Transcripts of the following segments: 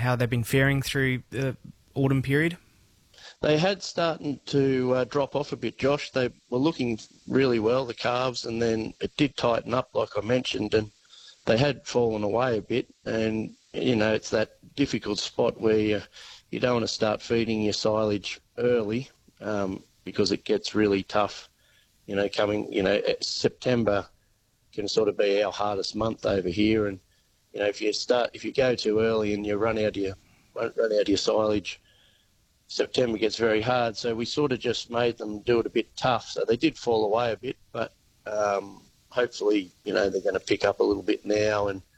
how they've been faring through the autumn period? They had started to drop off a bit, Josh. They were looking really well, the calves, and then it did tighten up, like I mentioned, and they had fallen away a bit. And, it's that difficult spot where you don't want to start feeding your silage early because it gets really tough. September can sort of be our hardest month over here. And, if you go too early and you run out of your silage, September gets very hard, so we sort of just made them do it a bit tough. So they did fall away a bit, but hopefully, they're going to pick up a little bit now, and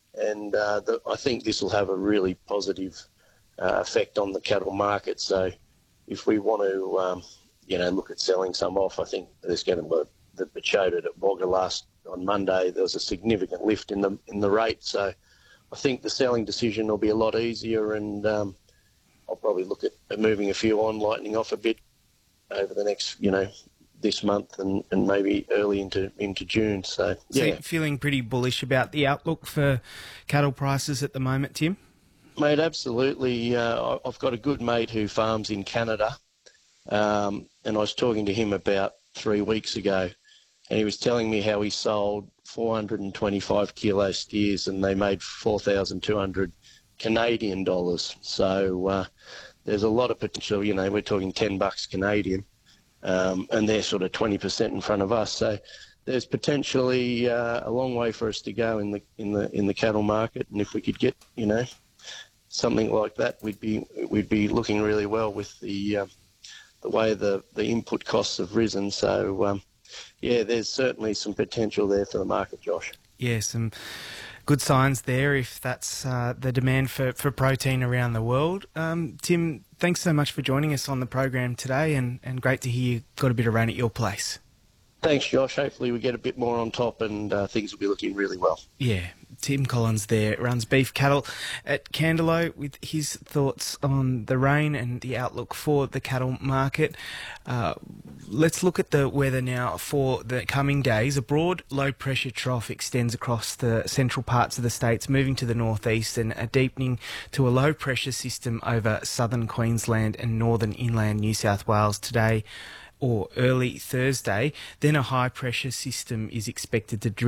I think this will have a really positive effect on the cattle market. So if we want to, look at selling some off, I think there's going to be the showed it at Wagga on Monday. There was a significant lift in the rate, so I think the selling decision will be a lot easier, and I'll probably look at moving a few on, lightening off a bit over the next, this month and maybe early into June. So you're feeling pretty bullish about the outlook for cattle prices at the moment, Tim? Mate, absolutely. I've got a good mate who farms in Canada, and I was talking to him about 3 weeks ago, and he was telling me how he sold 425 kilo steers and they made 4,200 Canadian dollars. So there's a lot of potential. We're talking $10 Canadian, and they're sort of 20% in front of us. So there's potentially a long way for us to go in the cattle market. And if we could get something like that, we'd be looking really well with the way the input costs have risen. So there's certainly some potential there for the market, Josh. Yeah, some good signs there if that's the demand for protein around the world. Tim, thanks so much for joining us on the program today, and great to hear you got a bit of rain at your place. Thanks, Josh. Hopefully we get a bit more on top and things will be looking really well. Yeah, Tim Collins there runs beef cattle at Candelo with his thoughts on the rain and the outlook for the cattle market. Let's look at the weather now for the coming days. A broad low-pressure trough extends across the central parts of the states, moving to the northeast, and a deepening to a low-pressure system over southern Queensland and northern inland New South Wales today or early Thursday. Then a high-pressure system is expected to